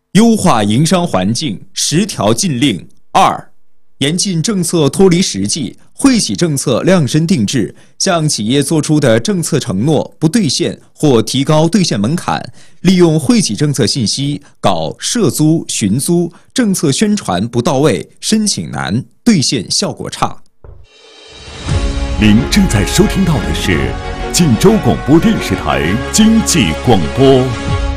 优化营商环境10条禁令2，严禁政策脱离实际，惠企政策量身定制，向企业作出的政策承诺不兑现或提高兑现门槛，利用惠企政策信息搞涉租、寻租，政策宣传不到位，申请难，兑现效果差。 您正在收听到的是晋州广播电视台经济广播。